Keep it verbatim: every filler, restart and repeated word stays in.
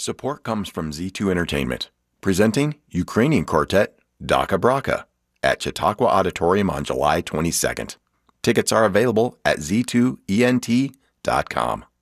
Support comes from Z two Entertainment, presenting Ukrainian quartet Daka Braka at Chautauqua Auditorium on July twenty-second. Tickets are available at z two e n t dot com.